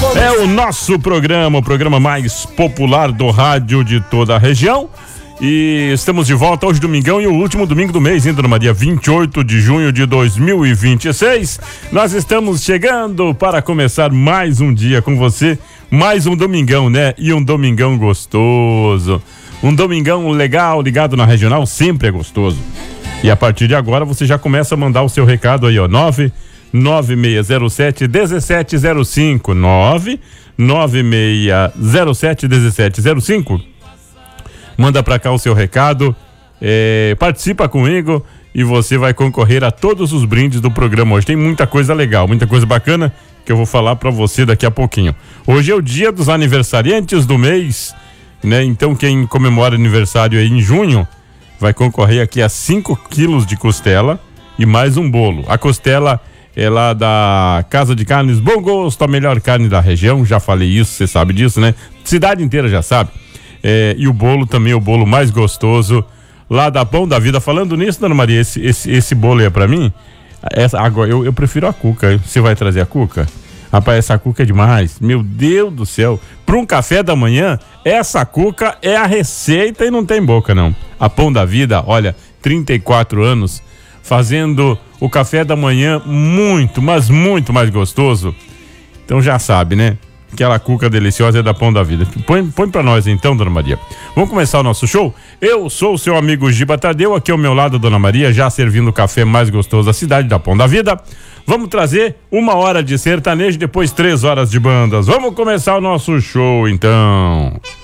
É o nosso programa, o programa mais popular do rádio de toda a região. E estamos de volta hoje, domingão, e o último domingo do mês, ainda no dia 28 de junho de 2026. Nós estamos chegando para começar mais um dia com você, mais um domingão, né? E um domingão gostoso. Um domingão legal, ligado na regional, sempre é gostoso. E a partir de agora você já começa a mandar o seu recado aí, ó, 99607-1705, 99607-1705. Manda pra cá o seu recado, participa comigo e você vai concorrer a todos os brindes do programa hoje. Tem muita coisa legal, muita coisa bacana que eu vou falar pra você daqui a pouquinho. Hoje é o dia dos aniversariantes do mês, né? Então quem comemora aniversário aí em junho vai concorrer aqui a 5 quilos de costela e mais um bolo. A costela é lá da Casa de Carnes Bom Gosto, a melhor carne da região, já falei isso, você sabe disso, né? Cidade inteira já sabe. E o bolo também, o bolo mais gostoso lá da Pão da Vida. Falando nisso, dona Maria, esse bolo é pra mim? Agora, eu prefiro a cuca. Você vai trazer a cuca? Rapaz, essa cuca é demais. Meu Deus do céu. Para um café da manhã, essa cuca é a receita e não tem boca, não. A Pão da Vida, olha, 34 anos, fazendo o café da manhã muito, mas muito mais gostoso. Então já sabe, né? Aquela cuca deliciosa é da Pão da Vida. Põe pra nós então, dona Maria. Vamos começar o nosso show? Eu sou o seu amigo Giba Tadeu, aqui ao meu lado, dona Maria, já servindo o café mais gostoso da cidade, da Pão da Vida. Vamos trazer 1 hora de sertanejo, depois 3 horas de bandas. Vamos começar o nosso show, então.